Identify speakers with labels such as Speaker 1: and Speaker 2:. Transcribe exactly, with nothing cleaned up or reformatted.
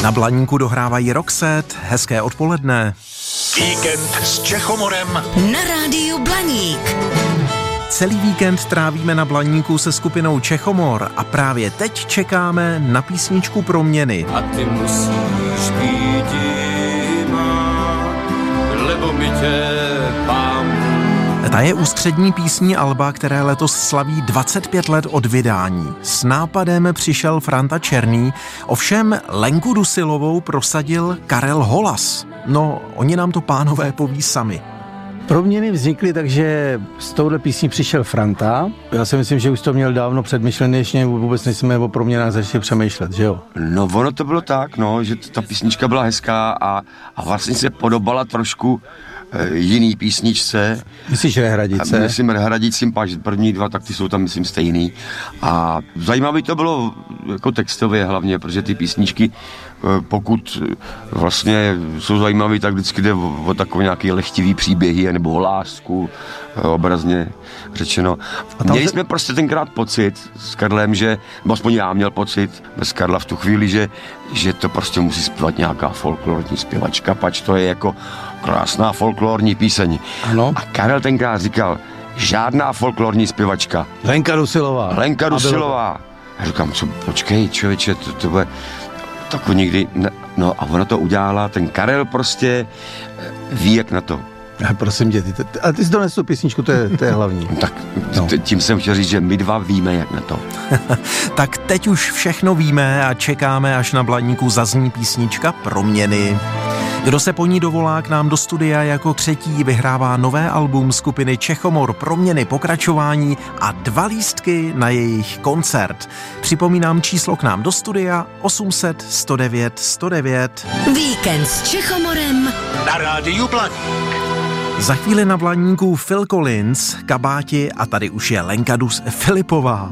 Speaker 1: Na Blaníku dohrávají Roxette. Hezké odpoledne.
Speaker 2: Víkend s Čechomorem
Speaker 3: na rádiu Blaník.
Speaker 1: Celý víkend trávíme na Blaníku se skupinou Čechomor a právě teď čekáme na písničku Proměny.
Speaker 4: A ty musíš být má, lebo mi tě pám.
Speaker 1: Ta je ústřední písní alba, které letos slaví dvacet pět let od vydání. S nápadem přišel Franta Černý, ovšem Lenku Dusilovou prosadil Karel Holas. No, oni nám to pánové poví sami.
Speaker 5: Proměny vznikly, takže s touhle písní přišel Franta. Já si myslím, že už to měl dávno předmyšlený, ještě vůbec nejsme o proměnách začali přemýšlet, že jo?
Speaker 6: No ono to bylo tak, no, že ta písnička byla hezká a, a vlastně se podobala trošku e, jiný písničce.
Speaker 5: Myslíš Rehradice?
Speaker 6: Myslím Rehradicím, páč první dva, tak ty jsou tam, myslím, stejný. A zajímavé to bylo jako textově hlavně, protože ty písničky, pokud vlastně jsou zajímavé, tak vždycky jde o, o takové nějaké lehtivý příběhy nebo o lásku, obrazně řečeno. Měli se... jsme prostě tenkrát pocit s Karlem, že, nebo aspoň já měl pocit bez Karla v tu chvíli, že, že to prostě musí zpívat nějaká folklorní zpěvačka, pač to je jako krásná folklorní píseň.
Speaker 5: Ano.
Speaker 6: A Karel tenkrát říkal, žádná folklorní zpěvačka.
Speaker 5: Lenka Dusilová.
Speaker 6: Lenka Dusilová. Já říkám, co, počkej, člověče, to, to bude... Tak někdy, no a ono to udělala, ten Karel prostě ví, jak na to.
Speaker 5: A prosím tě, ty, ty, a ty jsi donesl tu písničku, to je, to je hlavní.
Speaker 6: Tak no. Tím jsem chtěl říct, že my dva víme, jak na to.
Speaker 1: Tak teď už všechno víme a čekáme, až na Blaníku zazní písnička Proměny. Kdo se po ní dovolá k nám do studia jako třetí, vyhrává nové album skupiny Čechomor Proměny pokračování a dva lístky na jejich koncert. Připomínám číslo k nám do studia osm set sto devět sto devět.
Speaker 3: Víkend s Čechomorem
Speaker 2: na rádiu Blaník.
Speaker 1: Za chvíli na Blaníku Phil Collins, Kabáti a tady už je Lenka Dus Filipová.